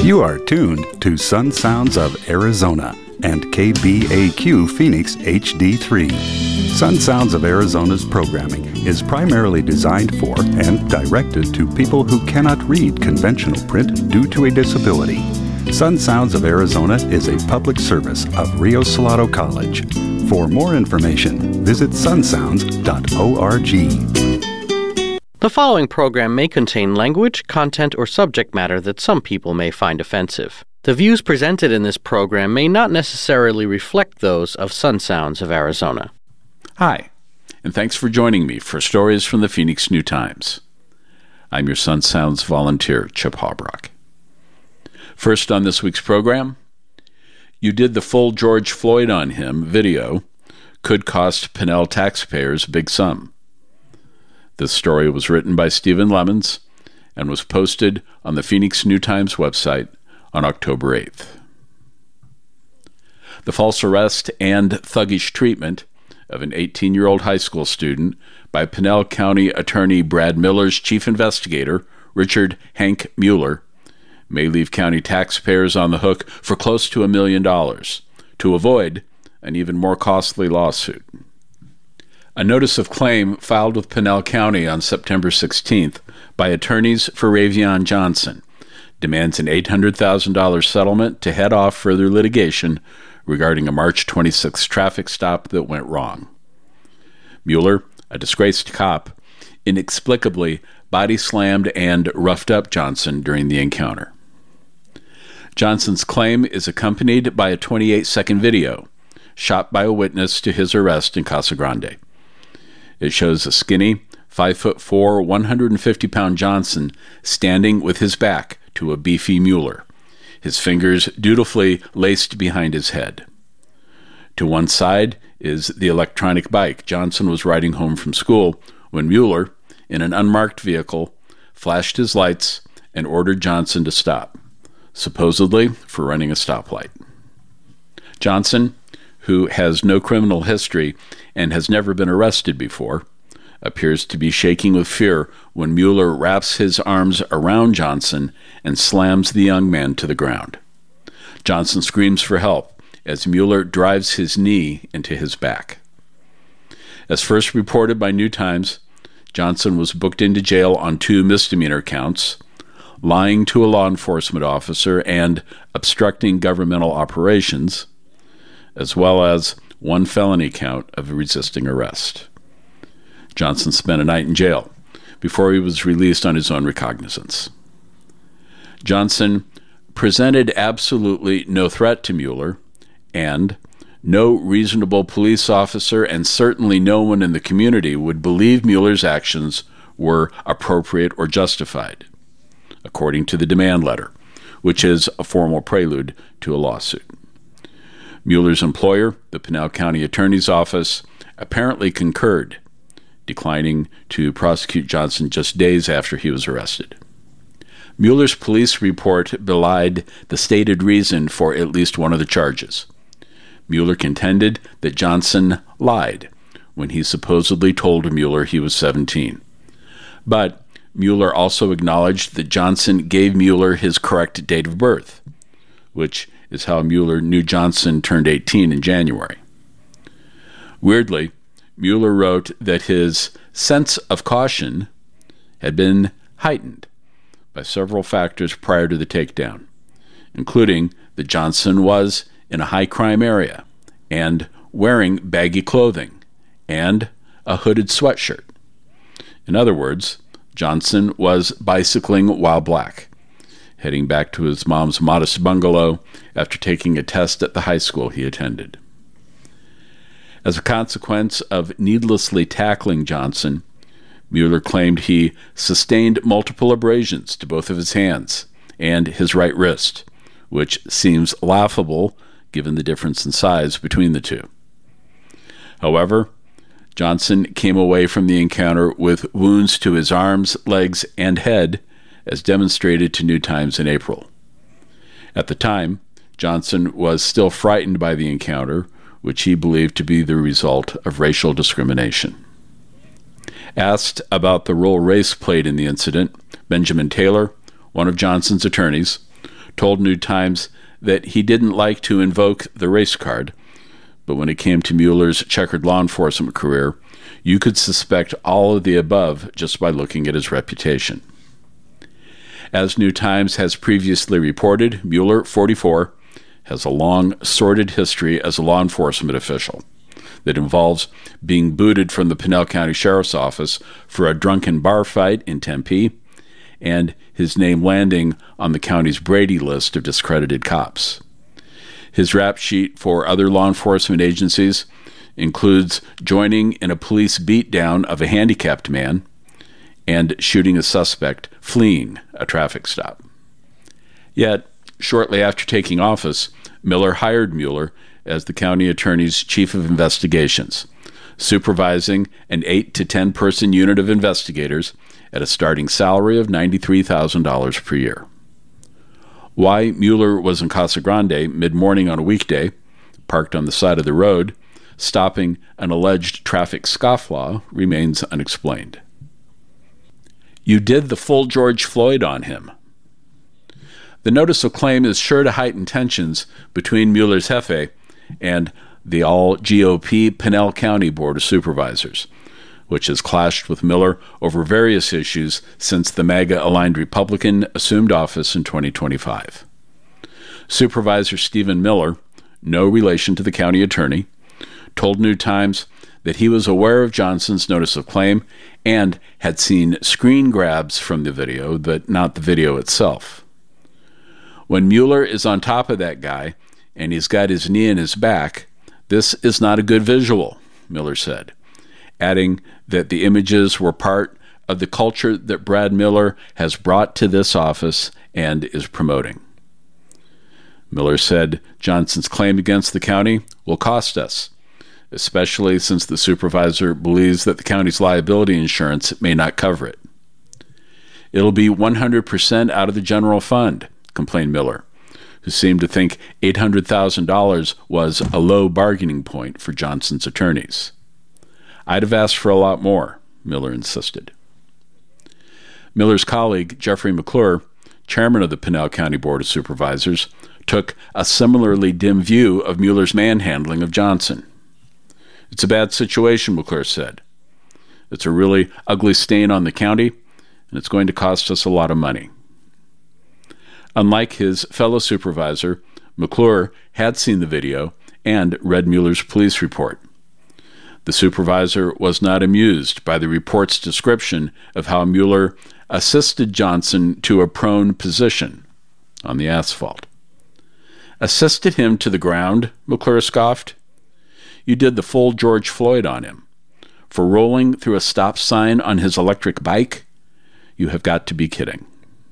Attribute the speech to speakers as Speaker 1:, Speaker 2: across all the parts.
Speaker 1: You are tuned to Sun Sounds of Arizona and KBAQ Phoenix HD3. Sun Sounds of Arizona's programming is primarily designed for and directed to people who cannot read conventional print due to a disability. Sun Sounds of Arizona is a public service of Rio Salado College. For more information, visit sunsounds.org.
Speaker 2: The following program may contain language, content, or subject matter that some people may find offensive. The views presented in this program may not necessarily reflect those of Sun Sounds of Arizona.
Speaker 3: Hi, and thanks for joining me for stories from the Phoenix New Times. I'm your Sun Sounds volunteer, Chip Hobrock. First on this week's program, You Did the Full George Floyd on Him video could cost Pinnell taxpayers a big sum. This story was written by Stephen Lemons and was posted on the Phoenix New Times website on October 8th. The false arrest and thuggish treatment of an 18-year-old high school student by Pinnell County Attorney Brad Miller's chief investigator, Richard Hank Mueller, may leave county taxpayers on the hook for close to $1 million to avoid an even more costly lawsuit. A notice of claim filed with Pinnell County on September 16th by attorneys for Ravion Johnson demands an $800,000 settlement to head off further litigation regarding a March 26th traffic stop that went wrong. Mueller, a disgraced cop, inexplicably body-slammed and roughed up Johnson during the encounter. Johnson's claim is accompanied by a 28-second video shot by a witness to his arrest in Casa Grande. It shows a skinny, 5'4", 150-pound Johnson standing with his back to a beefy Mueller, his fingers dutifully laced behind his head. To one side is the electronic bike Johnson was riding home from school when Mueller, in an unmarked vehicle, flashed his lights and ordered Johnson to stop, supposedly for running a stoplight. Johnson, who has no criminal history and has never been arrested before, appears to be shaking with fear when Mueller wraps his arms around Johnson and slams the young man to the ground. Johnson screams for help as Mueller drives his knee into his back. As first reported by New Times, Johnson was booked into jail on 2 misdemeanor counts, lying to a law enforcement officer and obstructing governmental operations, as well as 1 felony count of resisting arrest. Johnson spent a night in jail before he was released on his own recognizance. Johnson presented absolutely no threat to Mueller, and no reasonable police officer and certainly no one in the community would believe Mueller's actions were appropriate or justified, according to the demand letter, which is a formal prelude to a lawsuit. Mueller's employer, the Pinnell County Attorney's Office, apparently concurred, declining to prosecute Johnson just days after he was arrested. Mueller's police report belied the stated reason for at least one of the charges. Mueller contended that Johnson lied when he supposedly told Mueller he was 17. But Mueller also acknowledged that Johnson gave Mueller his correct date of birth, which is how Mueller knew Johnson turned 18 in January. Weirdly, Mueller wrote that his sense of caution had been heightened by several factors prior to the takedown, including that Johnson was in a high-crime area and wearing baggy clothing and a hooded sweatshirt. In other words, Johnson was bicycling while black, heading back to his mom's modest bungalow after taking a test at the high school he attended. As a consequence of needlessly tackling Johnson, Mueller claimed he sustained multiple abrasions to both of his hands and his right wrist, which seems laughable given the difference in size between the two. However, Johnson came away from the encounter with wounds to his arms, legs, and head, as demonstrated to New Times in April. At the time, Johnson was still frightened by the encounter, which he believed to be the result of racial discrimination. Asked about the role race played in the incident, Benjamin Taylor, one of Johnson's attorneys, told New Times that he didn't like to invoke the race card, but when it came to Mueller's checkered law enforcement career, you could suspect all of the above just by looking at his reputation. As New Times has previously reported, Mueller, 44, has a long, sordid history as a law enforcement official that involves being booted from the Pinal County Sheriff's Office for a drunken bar fight in Tempe, and his name landing on the county's Brady list of discredited cops. His rap sheet for other law enforcement agencies includes joining in a police beatdown of a handicapped man and shooting a suspect fleeing a traffic stop. Yet, shortly after taking office, Miller hired Mueller as the county attorney's chief of investigations, supervising an 8 to 10 person unit of investigators at a starting salary of $93,000 per year. Why Mueller was in Casa Grande mid-morning on a weekday, parked on the side of the road, stopping an alleged traffic scofflaw, remains unexplained. You did the full George Floyd on him. The notice of claim is sure to heighten tensions between Mueller's jefe and the all-GOP Pinal County Board of Supervisors, which has clashed with Miller over various issues since the MAGA-aligned Republican assumed office in 2025. Supervisor Stephen Miller, no relation to the county attorney, told New Times that he was aware of Johnson's notice of claim and had seen screen grabs from the video, but not the video itself. When Mueller is on top of that guy and he's got his knee in his back, this is not a good visual, Miller said, adding that the images were part of the culture that Brad Miller has brought to this office and is promoting. Miller said Johnson's claim against the county will cost us, especially since the supervisor believes that the county's liability insurance may not cover it. It'll be 100% out of the general fund, complained Miller, who seemed to think $800,000 was a low bargaining point for Johnson's attorneys. I'd have asked for a lot more, Miller insisted. Miller's colleague, Jeffrey McClure, chairman of the Pinal County Board of Supervisors, took a similarly dim view of Mueller's manhandling of Johnson. It's a bad situation, McClure said. It's a really ugly stain on the county, and it's going to cost us a lot of money. Unlike his fellow supervisor, McClure had seen the video and read Mueller's police report. The supervisor was not amused by the report's description of how Mueller assisted Johnson to a prone position on the asphalt. Assisted him to the ground, McClure scoffed. You did the full George Floyd on him. For rolling through a stop sign on his electric bike? You have got to be kidding.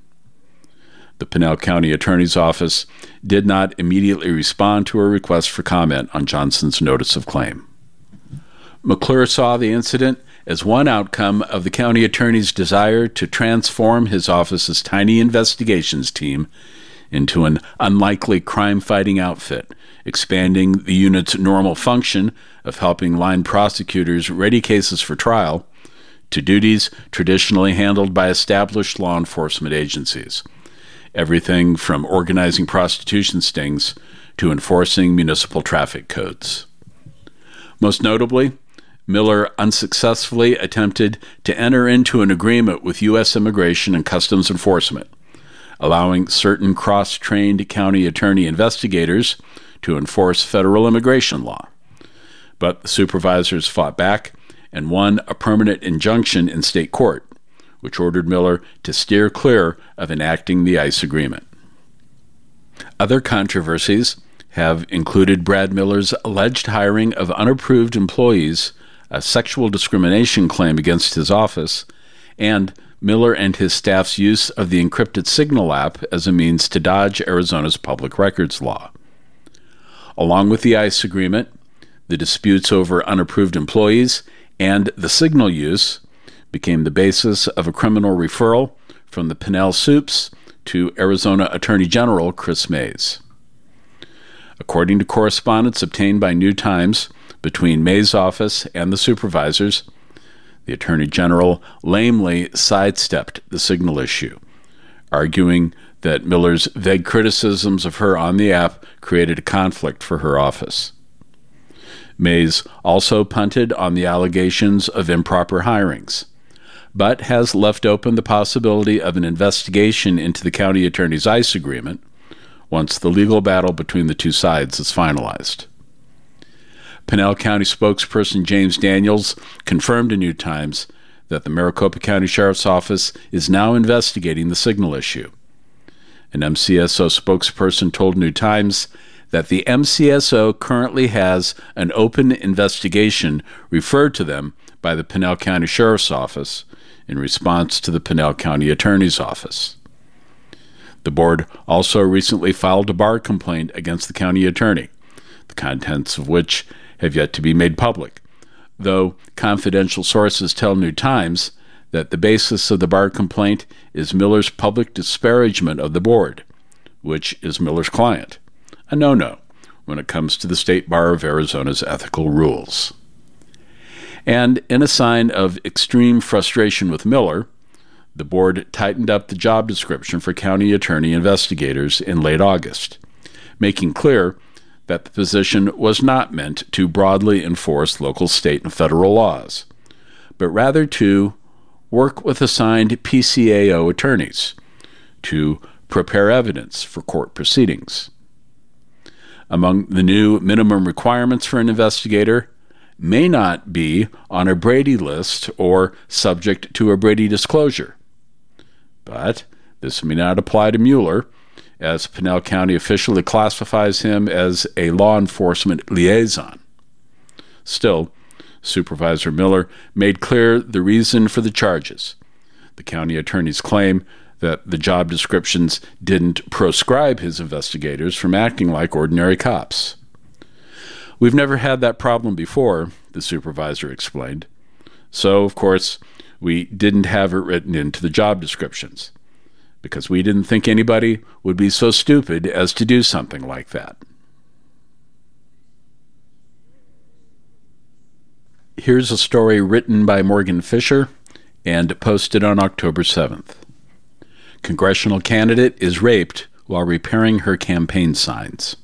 Speaker 3: The Pinal County Attorney's Office did not immediately respond to a request for comment on Johnson's notice of claim. McClure saw the incident as one outcome of the county attorney's desire to transform his office's tiny investigations team into an unlikely crime-fighting outfit, expanding the unit's normal function of helping line prosecutors ready cases for trial to duties traditionally handled by established law enforcement agencies, everything from organizing prostitution stings to enforcing municipal traffic codes. Most notably, Miller unsuccessfully attempted to enter into an agreement with U.S. Immigration and Customs Enforcement, allowing certain cross-trained county attorney investigators to enforce federal immigration law. But the supervisors fought back and won a permanent injunction in state court, which ordered Miller to steer clear of enacting the ICE agreement. Other controversies have included Brad Miller's alleged hiring of unapproved employees, a sexual discrimination claim against his office, and Miller and his staff's use of the encrypted Signal app as a means to dodge Arizona's public records law. Along with the ICE agreement, the disputes over unapproved employees and the Signal use became the basis of a criminal referral from the Pinal Supes to Arizona Attorney General Chris Mays. According to correspondence obtained by New Times between Mays' office and the supervisors, the Attorney General lamely sidestepped the Signal issue, arguing that Miller's vague criticisms of her on the app created a conflict for her office. Mays also punted on the allegations of improper hirings, but has left open the possibility of an investigation into the county attorney's ICE agreement once the legal battle between the two sides is finalized. Pinal County spokesperson James Daniels confirmed to New Times that the Maricopa County Sheriff's Office is now investigating the signal issue. An MCSO spokesperson told New Times that the MCSO currently has an open investigation referred to them by the Pinal County Sheriff's Office in response to the Pinal County Attorney's Office. The board also recently filed a bar complaint against the county attorney, the contents of which have yet to be made public, though confidential sources tell New Times that the basis of the bar complaint is Miller's public disparagement of the board, which is Miller's client, a no-no when it comes to the State Bar of Arizona's ethical rules. And in a sign of extreme frustration with Miller, the board tightened up the job description for county attorney investigators in late August, making clear that the position was not meant to broadly enforce local, state, and federal laws, but rather to work with assigned PCAO attorneys to prepare evidence for court proceedings. Among the new minimum requirements for an investigator may not be on a Brady list or subject to a Brady disclosure. But this may not apply to Mueller, as Pinal County officially classifies him as a law enforcement liaison. Still, Supervisor Miller made clear the reason for the charges. The county attorney's claim that the job descriptions didn't proscribe his investigators from acting like ordinary cops. "We've never had that problem before," the supervisor explained. "So, of course, we didn't have it written into the job descriptions, because we didn't think anybody would be so stupid as to do something like that." Here's a story written by Morgan Fisher and posted on October 7th. Congressional candidate is raped while repairing her campaign signs.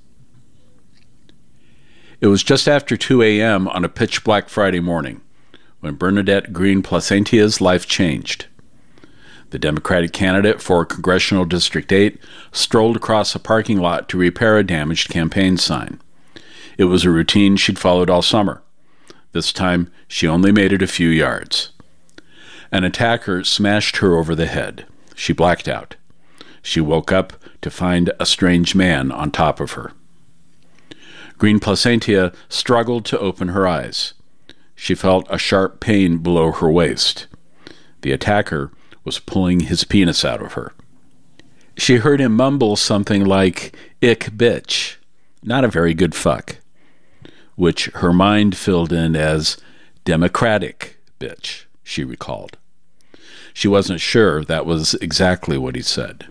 Speaker 3: It was just after 2 a.m. on a pitch-black Friday morning when Bernadette Green Placentia's life changed. The Democratic candidate for Congressional District 8 strolled across a parking lot to repair a damaged campaign sign. It was a routine she'd followed all summer. This time, she only made it a few yards. An attacker smashed her over the head. She blacked out. She woke up to find a strange man on top of her. Green Placentia struggled to open her eyes. She felt a sharp pain below her waist. The attacker was pulling his penis out of her. She heard him mumble something like, "Ick bitch," not a very good fuck, which her mind filled in as Democratic bitch, she recalled. She wasn't sure that was exactly what he said.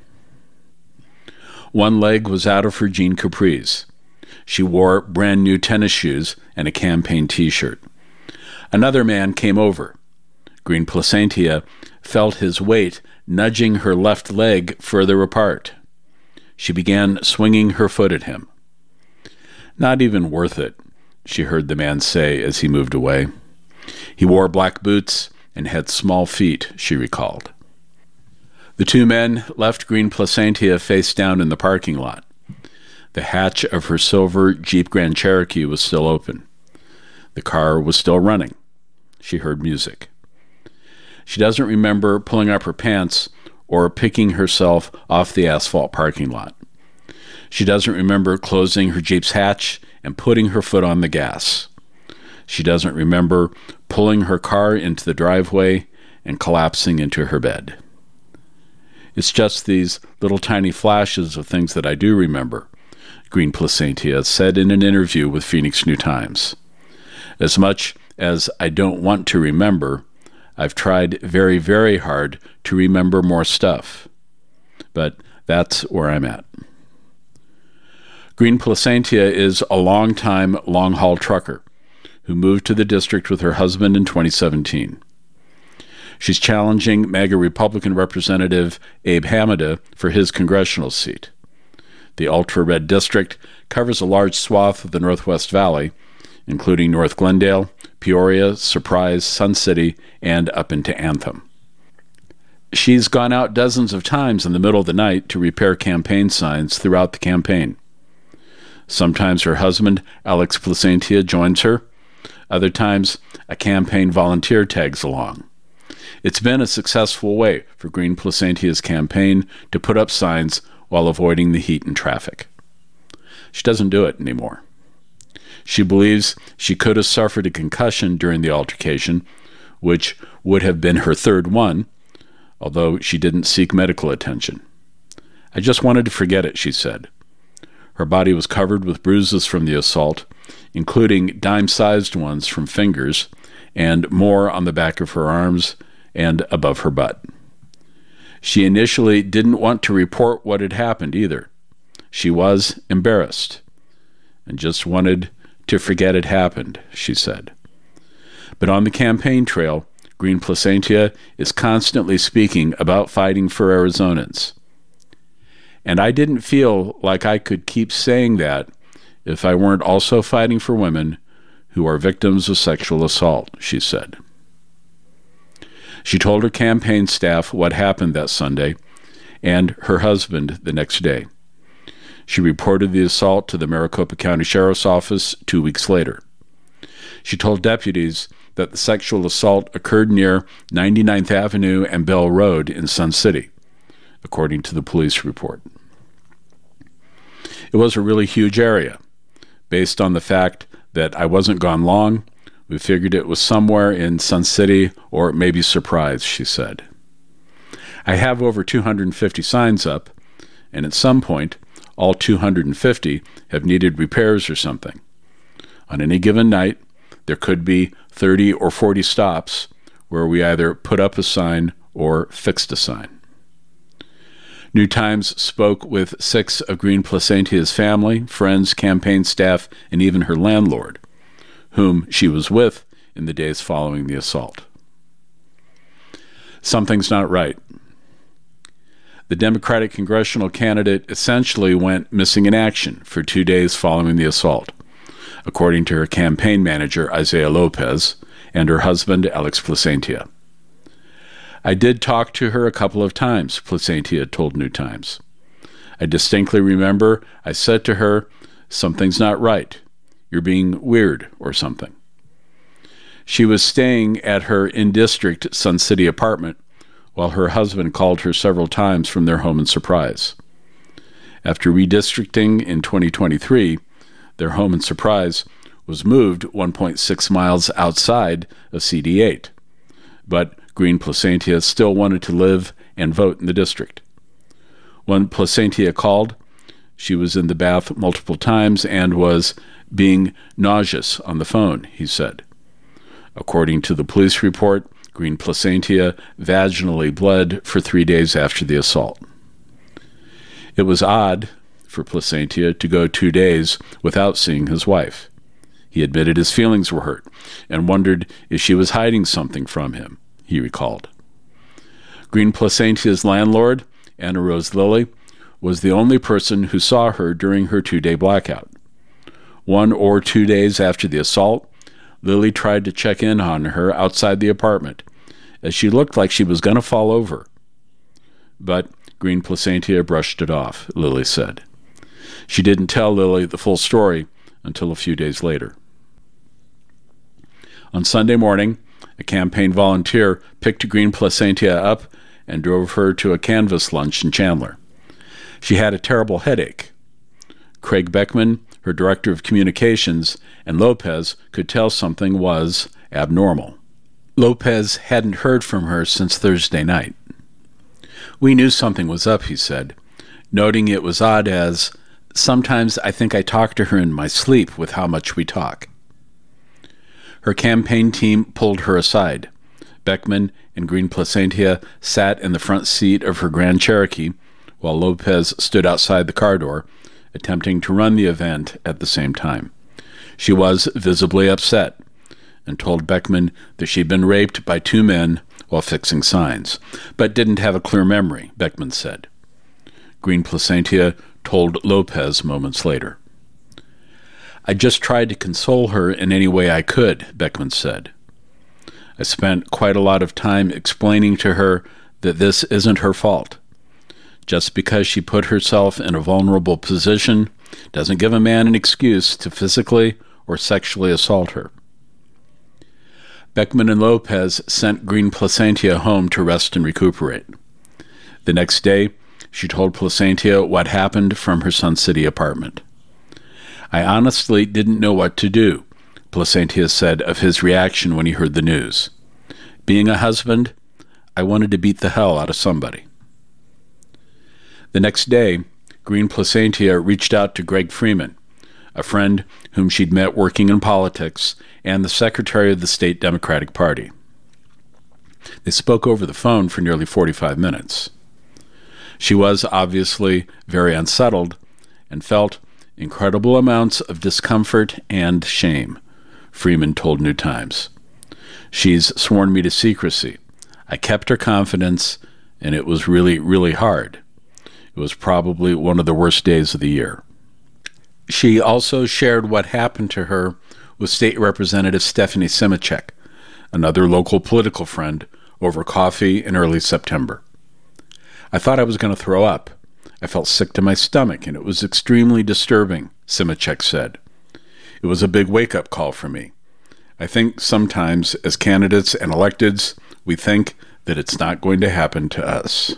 Speaker 3: One leg was out of her jean capris. She wore brand new tennis shoes and a campaign t-shirt. Another man came over. Green Placentia felt his weight nudging her left leg further apart. She began swinging her foot at him. "Not even worth it," she heard the man say as he moved away. He wore black boots and had small feet, she recalled. The two men left Green Placentia face down in the parking lot. The hatch of her silver Jeep Grand Cherokee was still open. The car was still running. She heard music. She doesn't remember pulling up her pants or picking herself off the asphalt parking lot. She doesn't remember closing her Jeep's hatch and putting her foot on the gas. She doesn't remember pulling her car into the driveway and collapsing into her bed. "It's just these little tiny flashes of things that I do remember," Green Placentia said in an interview with Phoenix New Times. "As much as I don't want to remember, I've tried very, very hard to remember more stuff. But that's where I'm at." Green Placentia is a long-time long-haul trucker who moved to the district with her husband in 2017. She's challenging MAGA Republican Representative Abe Hamida for his congressional seat. The ultra-red district covers a large swath of the Northwest Valley, including North Glendale, Peoria, Surprise, Sun City, and up into Anthem. She's gone out dozens of times in the middle of the night to repair campaign signs throughout the campaign. Sometimes her husband, Alex Placentia, joins her. Other times, a campaign volunteer tags along. It's been a successful way for Green Placentia's campaign to put up signs while avoiding the heat and traffic. She doesn't do it anymore. She believes she could have suffered a concussion during the altercation, which would have been her third one, although she didn't seek medical attention. "I just wanted to forget it," she said. Her body was covered with bruises from the assault, including dime-sized ones from fingers, and more on the back of her arms and above her butt. She initially didn't want to report what had happened either. She was embarrassed and just wanted to forget it happened, she said. But on the campaign trail, Green Placentia is constantly speaking about fighting for Arizonans. "And I didn't feel like I could keep saying that if I weren't also fighting for women who are victims of sexual assault," she said. She told her campaign staff what happened that Sunday and her husband the next day. She reported the assault to the Maricopa County Sheriff's Office 2 weeks later. She told deputies that the sexual assault occurred near 99th Avenue and Bell Road in Sun City, according to the police report. It was a really huge area. Based on the fact that I wasn't gone long, we figured it was somewhere in Sun City or maybe Surprise, she said. "I have over 250 signs up, and at some point, all 250 have needed repairs or something. On any given night, there could be 30 or 40 stops where we either put up a sign or fixed a sign." New Times spoke with 6 of Green Placentia's family, friends, campaign staff, and even her landlord, whom she was with in the days following the assault. Something's not right. The Democratic congressional candidate essentially went missing in action for 2 days following the assault, according to her campaign manager, Isaiah Lopez, and her husband, Alex Placentia. "I did talk to her a couple of times," Placentia told New Times. "I distinctly remember I said to her, 'Something's not right. You're being weird,' or something." She was staying at her in-district Sun City apartment while her husband called her several times from their home in Surprise. After redistricting in 2023, their home in Surprise was moved 1.6 miles outside of CD8, but Green Placentia still wanted to live and vote in the district. When Placentia called, she was in the bath multiple times and was being nauseous on the phone, he said. According to the police report, Green Placentia vaginally bled for 3 days after the assault. It was odd for Placentia to go 2 days without seeing his wife. He admitted his feelings were hurt and wondered if she was hiding something from him, he recalled. Green Placentia's landlord, Anna Rose Lilly, was the only person who saw her during her 2-day blackout. 1 or 2 days after the assault, Lilly tried to check in on her outside the apartment, as she looked like she was going to fall over. But Green Placentia brushed it off, Lilly said. She didn't tell Lilly the full story until a few days later. On Sunday morning, a campaign volunteer picked Green Placentia up and drove her to a canvas lunch in Chandler. She had a terrible headache. Craig Beckman, her director of communications, and Lopez could tell something was abnormal. Lopez hadn't heard from her since Thursday night. "We knew something was up," he said, noting it was odd as, "Sometimes I think I talk to her in my sleep with how much we talk." Her campaign team pulled her aside. Beckman and Green Placentia sat in the front seat of her Grand Cherokee, while Lopez stood outside the car door, attempting to run the event at the same time. She was visibly upset and told Beckman that she'd been raped by 2 men while fixing signs, but didn't have a clear memory, Beckman said. Green Placentia told Lopez moments later. I just tried to console her in any way I could, Beckman said. I spent quite a lot of time explaining to her that this isn't her fault. Just because she put herself in a vulnerable position doesn't give a man an excuse to physically or sexually assault her. Beckman and Lopez sent Green Placentia home to rest and recuperate. The next day, she told Placentia what happened from her Sun City apartment. I honestly didn't know what to do, Placentia said of his reaction when he heard the news. Being a husband, I wanted to beat the hell out of somebody. The next day, Green Placentia reached out to Greg Freeman, a friend whom she'd met working in politics, and the secretary of the state Democratic Party. They spoke over the phone for nearly 45 minutes. She was obviously very unsettled and felt incredible amounts of discomfort and shame, Freeman told New Times. She's sworn me to secrecy. I kept her confidence, and it was really, really hard. It was probably one of the worst days of the year. She also shared what happened to her with State Representative Stephanie Simicek, another local political friend, over coffee in early September. I thought I was going to throw up. I felt sick to my stomach, and it was extremely disturbing, Simicek said. It was a big wake-up call for me. I think sometimes, as candidates and electeds, we think that it's not going to happen to us.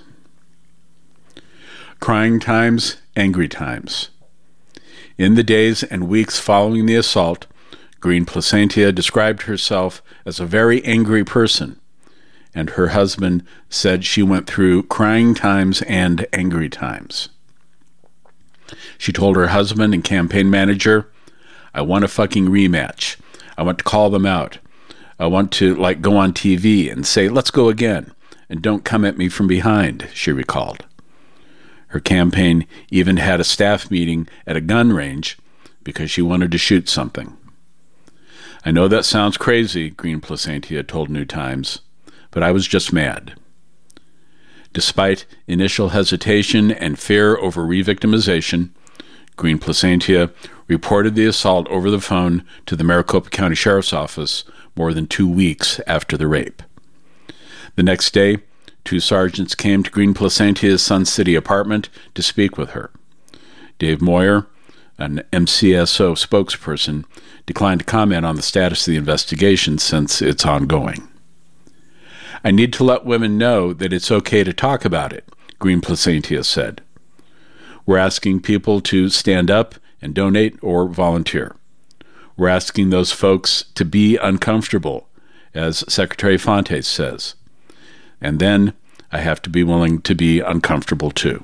Speaker 3: Crying times, angry times. In the days and weeks following the assault, Green Placentia described herself as a very angry person, and her husband said she went through crying times and angry times. She told her husband and campaign manager, I want a fucking rematch. I want to call them out. I want to, go on TV and say, let's go again, and don't come at me from behind, she recalled. Her campaign even had a staff meeting at a gun range because she wanted to shoot something. I know that sounds crazy, Green Placentia told New Times, but I was just mad. Despite initial hesitation and fear over re-victimization, Green Placentia reported the assault over the phone to the Maricopa County Sheriff's Office more than 2 weeks after the rape. The next day, 2 sergeants came to Green Placentia's Sun City apartment to speak with her. Dave Moyer, an MCSO spokesperson, declined to comment on the status of the investigation since it's ongoing. I need to let women know that it's okay to talk about it, Green Placentia said. We're asking people to stand up and donate or volunteer. We're asking those folks to be uncomfortable, as Secretary Fontes says. And then I have to be willing to be uncomfortable too.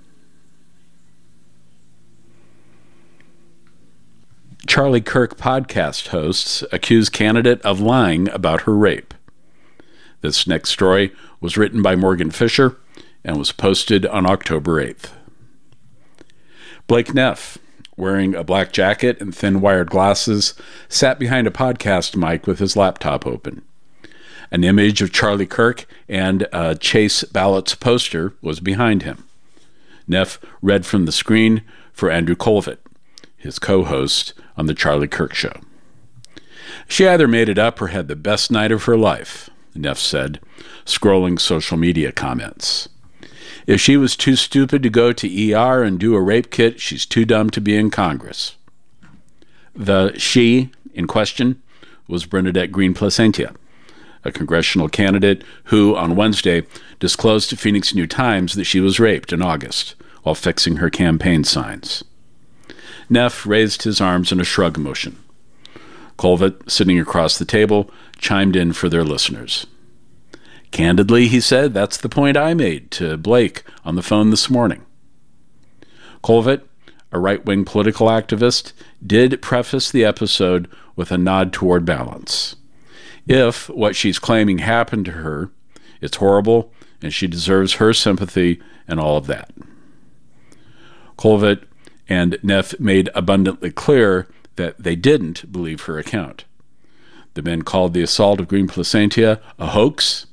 Speaker 3: Charlie Kirk podcast hosts accuse candidate of lying about her rape. This next story was written by Morgan Fisher and was posted on October 8th. Blake Neff, wearing a black jacket and thin wired glasses, sat behind a podcast mic with his laptop open. An image of Charlie Kirk and a Chase Ballots poster was behind him. Neff read from the screen for Andrew Colvett, his co-host on The Charlie Kirk Show. She either made it up or had the best night of her life, Neff said, scrolling social media comments. If she was too stupid to go to ER and do a rape kit, she's too dumb to be in Congress. The she in question was Bernadette Green Placentia, a congressional candidate who, on Wednesday, disclosed to Phoenix New Times that she was raped in August while fixing her campaign signs. Neff raised his arms in a shrug motion. Colvett, sitting across the table, chimed in for their listeners. Candidly, he said, that's the point I made to Blake on the phone this morning. Colvett, a right-wing political activist, did preface the episode with a nod toward balance. If what she's claiming happened to her, it's horrible, and she deserves her sympathy and all of that. Colvett and Neff made abundantly clear that they didn't believe her account. The men called the assault of Green Placentia a hoax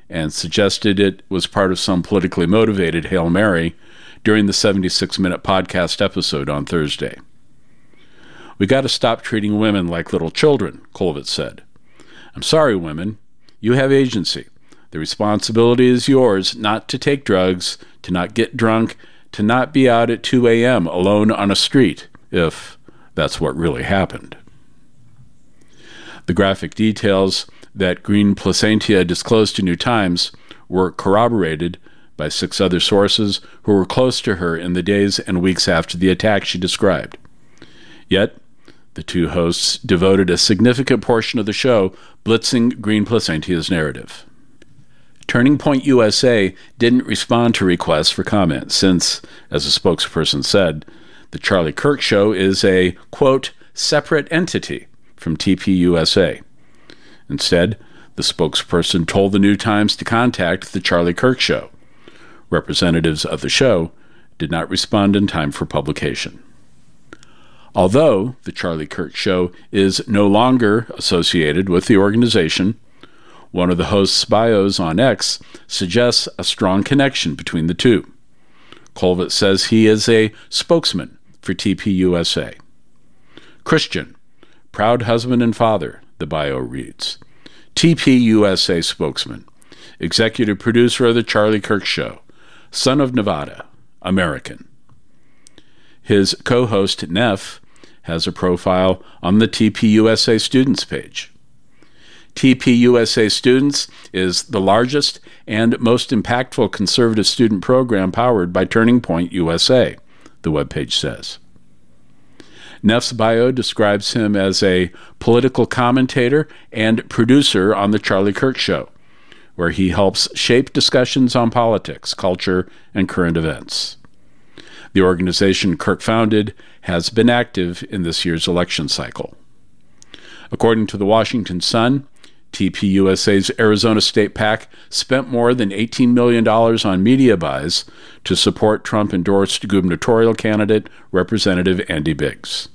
Speaker 3: and suggested it was part of some politically motivated Hail Mary during the 76-minute podcast episode on Thursday. "We got to stop treating women like little children," Colvett said. "I'm sorry, women. You have agency. The responsibility is yours not to take drugs, to not get drunk, to not be out at 2 a.m. alone on a street, if that's what really happened." The graphic details that Green Placentia disclosed to New Times were corroborated by 6 other sources who were close to her in the days and weeks after the attack she described. Yet, the 2 hosts devoted a significant portion of the show blitzing Green Placentia's narrative. Turning Point USA didn't respond to requests for comment since, as a spokesperson said, the Charlie Kirk Show is a, quote, separate entity from TPUSA. Instead, the spokesperson told the New Times to contact the Charlie Kirk Show. Representatives of the show did not respond in time for publication. Although the Charlie Kirk Show is no longer associated with the organization, one of the host's bios on X suggests a strong connection between the two. Colvett says he is a spokesman for TPUSA. "Christian, proud husband and father," the bio reads. TPUSA spokesman, executive producer of the Charlie Kirk Show, son of Nevada, American. His co-host, Neff, has a profile on the TPUSA Students page. TPUSA Students is the largest and most impactful conservative student program powered by Turning Point USA, the webpage says. Neff's bio describes him as a political commentator and producer on The Charlie Kirk Show, where he helps shape discussions on politics, culture, and current events. The organization Kirk founded has been active in this year's election cycle. According to the Washington Sun, TPUSA's Arizona State PAC spent more than $18 million on media buys to support Trump-endorsed gubernatorial candidate Representative Andy Biggs.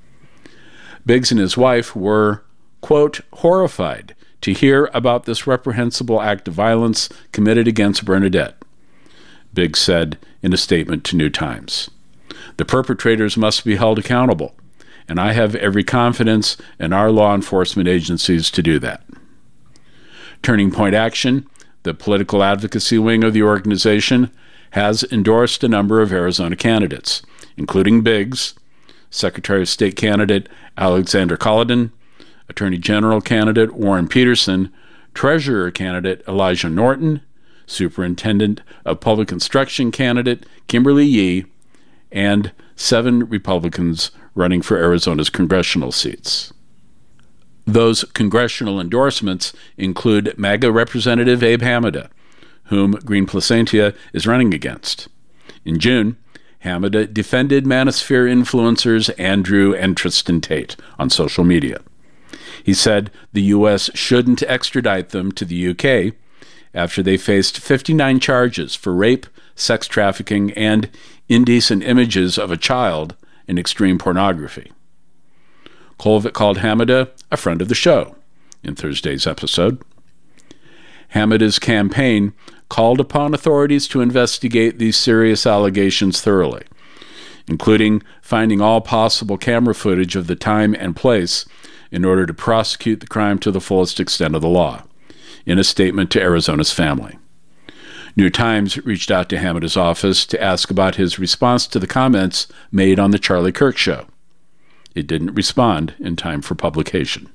Speaker 3: Biggs and his wife were, quote, horrified to hear about this reprehensible act of violence committed against Bernadette, Biggs said in a statement to New Times. "The perpetrators must be held accountable, and I have every confidence in our law enforcement agencies to do that." Turning Point Action, the political advocacy wing of the organization, has endorsed a number of Arizona candidates, including Biggs, Secretary of State candidate Alexander Culloden, Attorney General candidate Warren Peterson, Treasurer candidate Elijah Norton, Superintendent of Public Instruction candidate Kimberly Yee, and 7 Republicans running for Arizona's congressional seats. Those congressional endorsements include MAGA Representative Abe Hamada, whom Green Placentia is running against. In June, Hamada defended Manosphere influencers Andrew and Tristan Tate on social media. He said the U.S. shouldn't extradite them to the U.K. after they faced 59 charges for rape, sex trafficking, and indecent images of a child in extreme pornography. Colvett called Hamada a friend of the show in Thursday's episode. Hamada's campaign called upon authorities to investigate these serious allegations thoroughly, including finding all possible camera footage of the time and place in order to prosecute the crime to the fullest extent of the law, in a statement to Arizona's family. New Times reached out to Hamada's office to ask about his response to the comments made on The Charlie Kirk Show. It didn't respond in time for publication.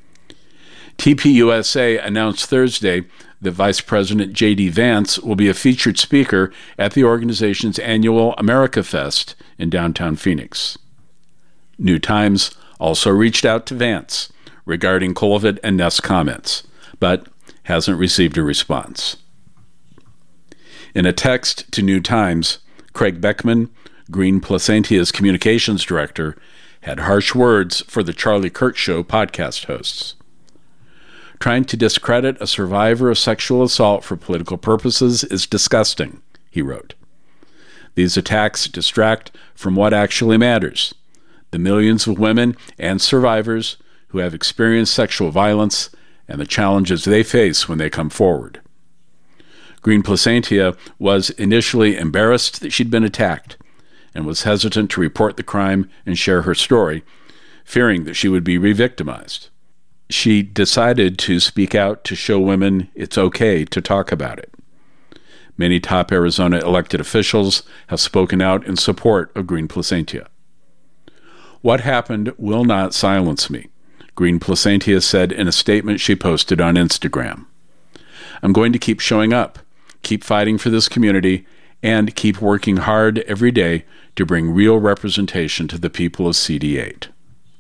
Speaker 3: TPUSA announced Thursday that Vice President J.D. Vance will be a featured speaker at the organization's annual America Fest in downtown Phoenix. New Times also reached out to Vance regarding Colvett and Neff's comments, but hasn't received a response. In a text to New Times, Craig Beckman, Green Placentia's communications director, had harsh words for the Charlie Kirk Show podcast hosts. "Trying to discredit a survivor of sexual assault for political purposes is disgusting," he wrote. "These attacks distract from what actually matters, the millions of women and survivors who have experienced sexual violence and the challenges they face when they come forward." Green Placentia was initially embarrassed that she'd been attacked and was hesitant to report the crime and share her story, fearing that she would be re-victimized. She decided to speak out to show women it's okay to talk about it. Many top Arizona elected officials have spoken out in support of Green Placentia. "What happened will not silence me," Green Placentia said in a statement she posted on Instagram. "I'm going to keep showing up, keep fighting for this community, and keep working hard every day to bring real representation to the people of CD8.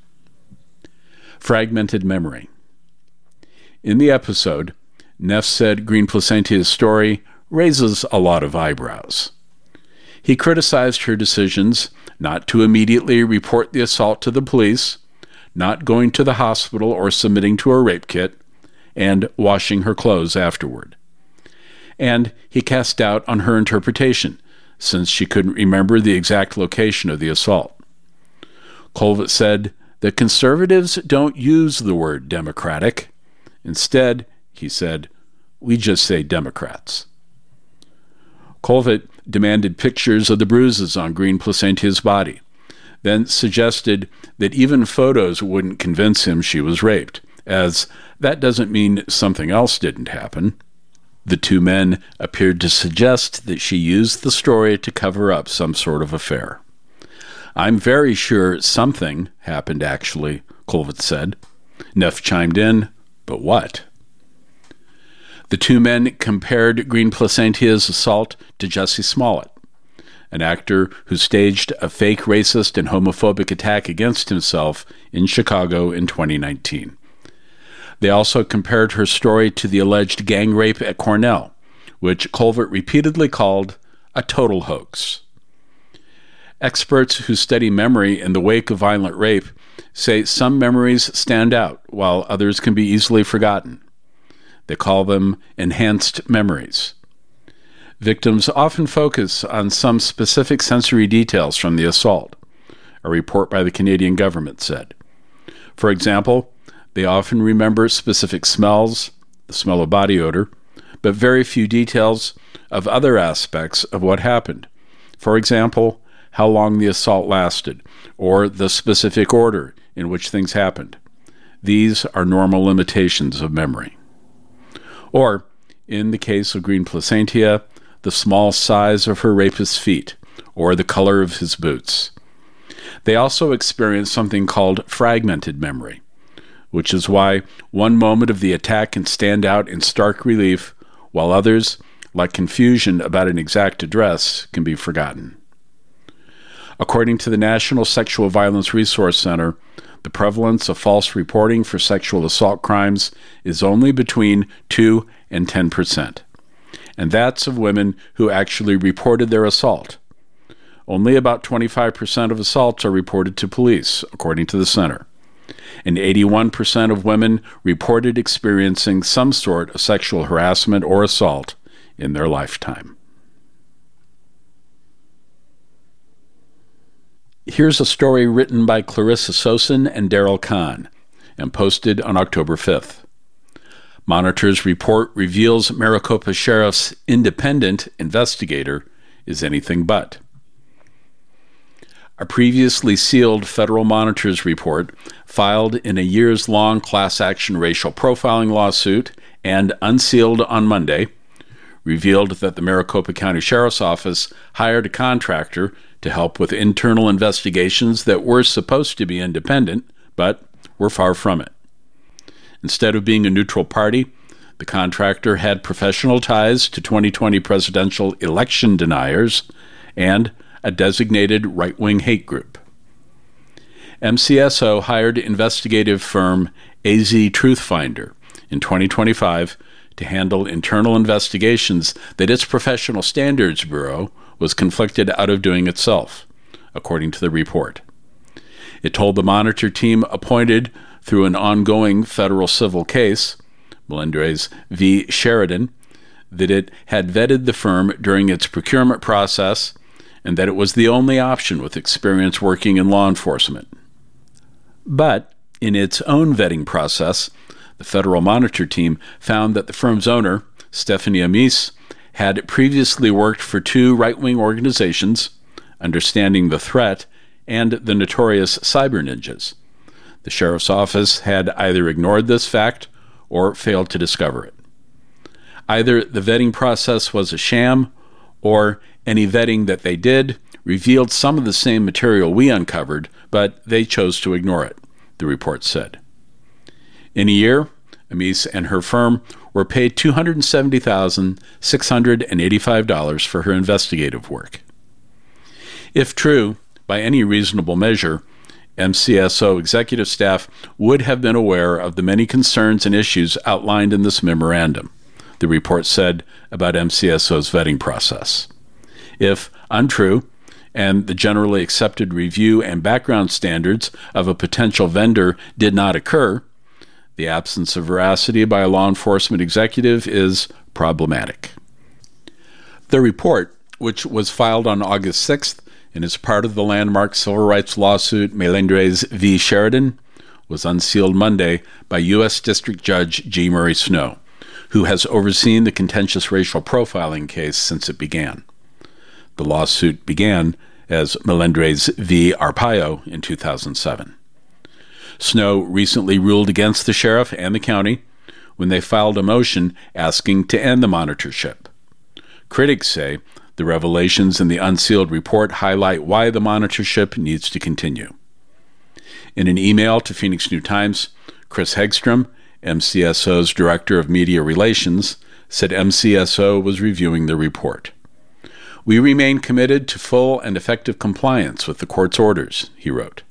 Speaker 3: Fragmented memory. In the episode, Neff said Green Placentia's story raises a lot of eyebrows. He criticized her decisions not to immediately report the assault to the police, not going to the hospital or submitting to a rape kit, and washing her clothes afterward. And he cast doubt on her interpretation, since she couldn't remember the exact location of the assault. Colvett said that conservatives don't use the word Democratic. Instead, he said, we just say Democrats. Colvett demanded pictures of the bruises on Green Placentia's body, then suggested that even photos wouldn't convince him she was raped, as that doesn't mean something else didn't happen. The two men appeared to suggest that she used the story to cover up some sort of affair. "I'm very sure something happened, actually," Colvett said. Neff chimed in, "But what?" The two men compared Green Placentia's assault to Jussie Smollett, an actor who staged a fake racist and homophobic attack against himself in Chicago in 2019. They also compared her story to the alleged gang rape at Cornell, which Colvett repeatedly called a total hoax. Experts who study memory in the wake of violent rape say some memories stand out while others can be easily forgotten. They call them enhanced memories. Victims often focus on some specific sensory details from the assault, a report by the Canadian government said. For example, they often remember specific smells, the smell of body odor, but very few details of other aspects of what happened. For example, how long the assault lasted, or the specific order in which things happened. These are normal limitations of memory. Or, in the case of Green Placentia, the small size of her rapist's feet, or the color of his boots. They also experience something called fragmented memory, which is why one moment of the attack can stand out in stark relief, while others, like confusion about an exact address, can be forgotten. According to the National Sexual Violence Resource Center, the prevalence of false reporting for sexual assault crimes is only between 2 and 10%. And that's of women who actually reported their assault. Only about 25% of assaults are reported to police, according to the center. And 81% of women reported experiencing some sort of sexual harassment or assault in their lifetime. Here's a story written by Clarissa Sosin and Daryl Kahn and posted on October 5th. Monitor's report reveals Maricopa Sheriff's independent investigator is anything but. A previously sealed federal Monitor's report filed in a years-long class-action racial profiling lawsuit and unsealed on Monday revealed that the Maricopa County Sheriff's Office hired a contractor to help with internal investigations that were supposed to be independent, but were far from it. Instead of being a neutral party, the contractor had professional ties to 2020 presidential election deniers and a designated right-wing hate group. MCSO hired investigative firm AZ Truthfinder in 2025 to handle internal investigations that its Professional Standards Bureau was conflicted out of doing itself, according to the report. It told the Monitor team appointed through an ongoing federal civil case, Melendrez v. Sheridan, that it had vetted the firm during its procurement process and that it was the only option with experience working in law enforcement. But in its own vetting process, the federal Monitor team found that the firm's owner, Stephanie Amis, had previously worked for two right-wing organizations, Understanding the Threat and the notorious Cyber Ninjas. The sheriff's office had either ignored this fact or failed to discover it. Either the vetting process was a sham, or any vetting that they did revealed some of the same material we uncovered, but they chose to ignore it, the report said. In a year, Amis and her firm were paid $270,685 for her investigative work. If true, by any reasonable measure, MCSO executive staff would have been aware of the many concerns and issues outlined in this memorandum, the report said about MCSO's vetting process. If untrue, and the generally accepted review and background standards of a potential vendor did not occur, the absence of veracity by a law enforcement executive is problematic. The report, which was filed on August 6th and is part of the landmark civil rights lawsuit Melendrez v. Sheridan, was unsealed Monday by U.S. District Judge G. Murray Snow, who has overseen the contentious racial profiling case since it began. The lawsuit began as Melendrez v. Arpaio in 2007. Snow recently ruled against the sheriff and the county when they filed a motion asking to end the monitorship. Critics say the revelations in the unsealed report highlight why the monitorship needs to continue. In an email to Phoenix New Times, Chris Hegstrom, MCSO's Director of Media Relations, said MCSO was reviewing the report. "We remain committed to full and effective compliance with the court's orders," he wrote.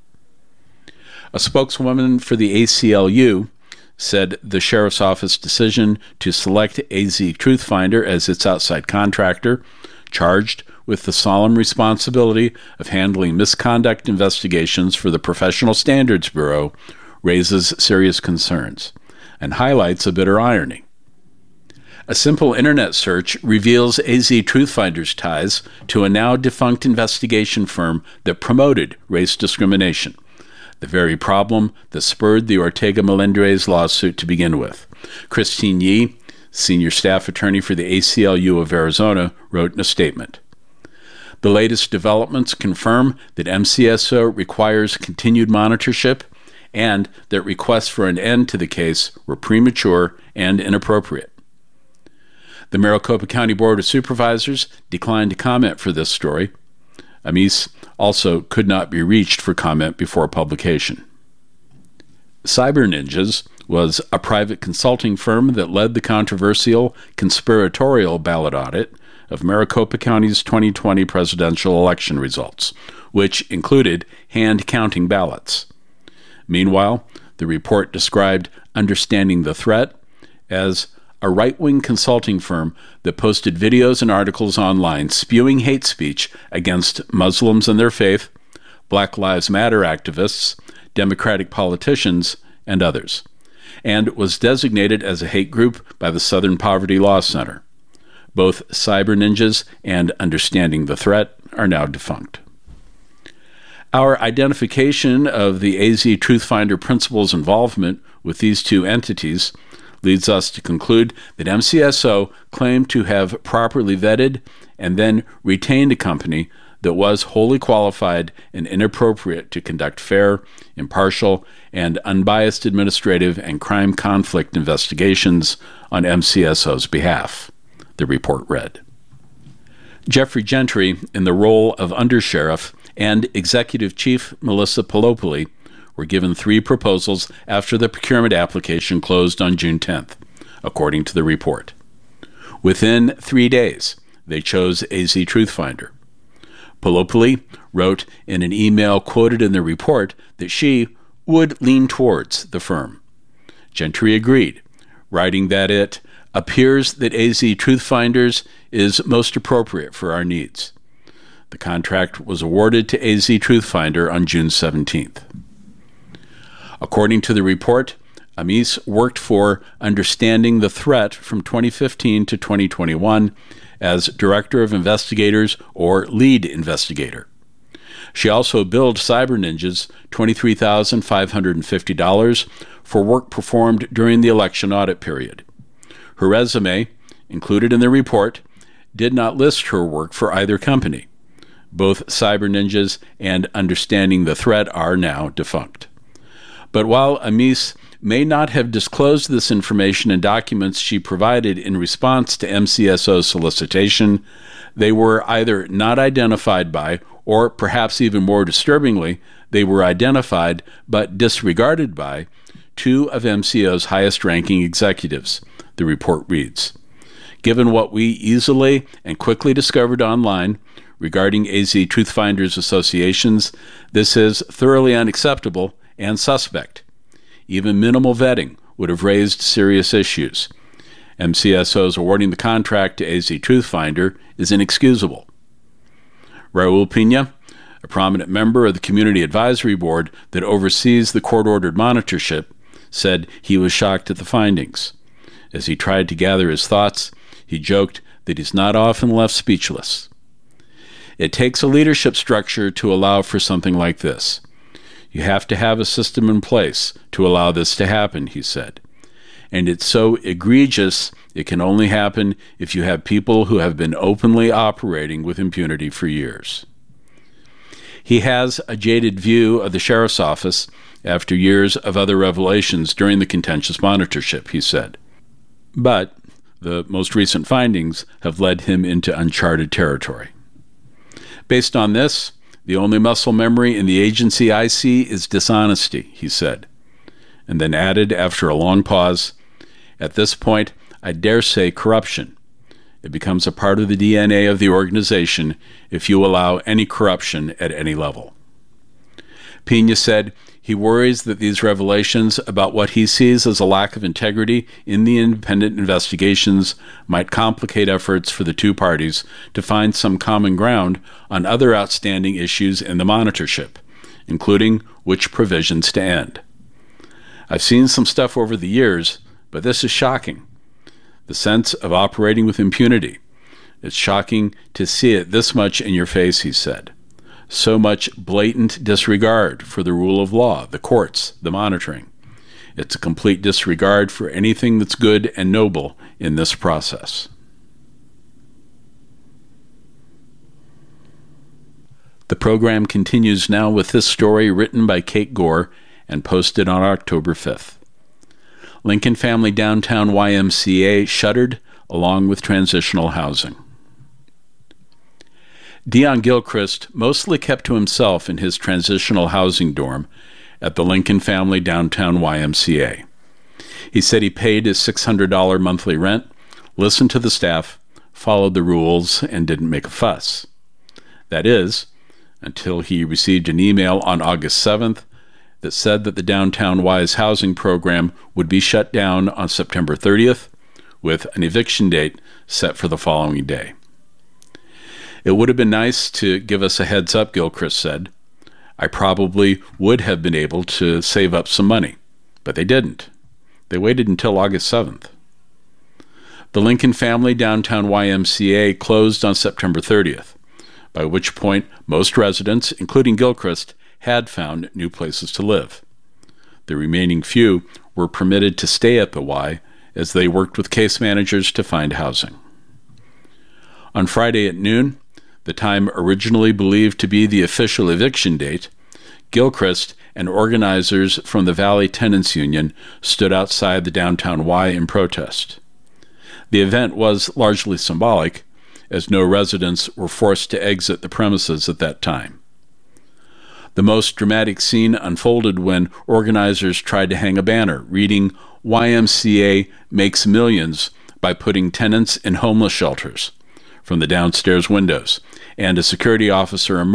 Speaker 3: A spokeswoman for the ACLU said the sheriff's office decision to select AZ Truthfinder as its outside contractor, charged with the solemn responsibility of handling misconduct investigations for the Professional Standards Bureau, raises serious concerns and highlights a bitter irony. A simple internet search reveals AZ Truthfinder's ties to a now defunct investigation firm that promoted race discrimination, the very problem that spurred the Ortega-Melendrez lawsuit to begin with. Christine Yee, senior staff attorney for the ACLU of Arizona, wrote in a statement, "The latest developments confirm that MCSO requires continued monitorship and that requests for an end to the case were premature and inappropriate." The Maricopa County Board of Supervisors declined to comment for this story. Amis also could not be reached for comment before publication. Cyber Ninjas was a private consulting firm that led the controversial conspiratorial ballot audit of Maricopa County's 2020 presidential election results, which included hand-counting ballots. Meanwhile, the report described Understanding the Threat as a right-wing consulting firm that posted videos and articles online spewing hate speech against Muslims and their faith, Black Lives Matter activists, Democratic politicians, and others, and was designated as a hate group by the Southern Poverty Law Center. Both Cyber Ninjas and Understanding the Threat are now defunct. Our identification of the AZ Truthfinder principal's involvement with these two entities leads us to conclude that MCSO claimed to have properly vetted and then retained a company that was wholly qualified and inappropriate to conduct fair, impartial, and unbiased administrative and crime conflict investigations on MCSO's behalf, the report read. Jeffrey Gentry, in the role of undersheriff, and Executive Chief Melissa Polopoli were given 3 proposals after the procurement application closed on June 10th, according to the report. Within 3 days, they chose AZ Truthfinder. Polopoli wrote in an email quoted in the report that she would lean towards the firm. Gentry agreed, writing that it appears that AZ Truthfinders is most appropriate for our needs. The contract was awarded to AZ Truthfinder on June 17th. According to the report, Amis worked for Understanding the Threat from 2015 to 2021 as Director of Investigators or Lead Investigator. She also billed Cyber Ninjas $23,550 for work performed during the election audit period. Her resume, included in the report, did not list her work for either company. Both Cyber Ninjas and Understanding the Threat are now defunct. But while Amis may not have disclosed this information in documents she provided in response to MCSO's solicitation, they were either not identified by, or perhaps even more disturbingly, they were identified but disregarded by two of MCO's highest-ranking executives, the report reads. Given what we easily and quickly discovered online regarding AZ Truthfinders associations, this is thoroughly unacceptable and suspect. Even minimal vetting would have raised serious issues. MCSO's awarding the contract to AZ Truthfinder is inexcusable. Raul Pina, a prominent member of the Community Advisory Board that oversees the court-ordered monitorship, said he was shocked at the findings. As he tried to gather his thoughts, he joked that he's not often left speechless. It takes a leadership structure to allow for something like this. You have to have a system in place to allow this to happen, he said. And it's so egregious it can only happen if you have people who have been openly operating with impunity for years. He has a jaded view of the sheriff's office after years of other revelations during the contentious monitorship, he said. But the most recent findings have led him into uncharted territory. Based on this, the only muscle memory in the agency I see is dishonesty, he said, and then added after a long pause, at this point, I dare say corruption. It becomes a part of the DNA of the organization if you allow any corruption at any level. Pina said he worries that these revelations about what he sees as a lack of integrity in the independent investigations might complicate efforts for the two parties to find some common ground on other outstanding issues in the monitorship, including which provisions to end. I've seen some stuff over the years, but this is shocking. The sense of operating with impunity. It's shocking to see it this much in your face, he said. So much blatant disregard for the rule of law, the courts, the monitoring. It's a complete disregard for anything that's good and noble in this process. The program continues now with this story written by Kate Gore and posted on October 5th. Lincoln Family Downtown YMCA shuttered along with transitional housing. Dion Gilchrist mostly kept to himself in his transitional housing dorm at the Lincoln Family Downtown YMCA. He said he paid his $600 monthly rent, listened to the staff, followed the rules, and didn't make a fuss. That is, until he received an email on August 7th that said that the Downtown Y's housing program would be shut down on September 30th, with an eviction date set for the following day. It would have been nice to give us a heads up, Gilchrist said. I probably would have been able to save up some money, but they didn't. They waited until August 7th. The Lincoln Family Downtown YMCA closed on September 30th, by which point most residents, including Gilchrist, had found new places to live. The remaining few were permitted to stay at the Y as they worked with case managers to find housing. On Friday at noon, the time originally believed to be the official eviction date, Gilchrist and organizers from the Valley Tenants Union stood outside the Downtown Y in protest. The event was largely symbolic, as no residents were forced to exit the premises at that time. The most dramatic scene unfolded when organizers tried to hang a banner reading, YMCA makes millions by putting tenants in homeless shelters, from the downstairs windows, and a security officer emerged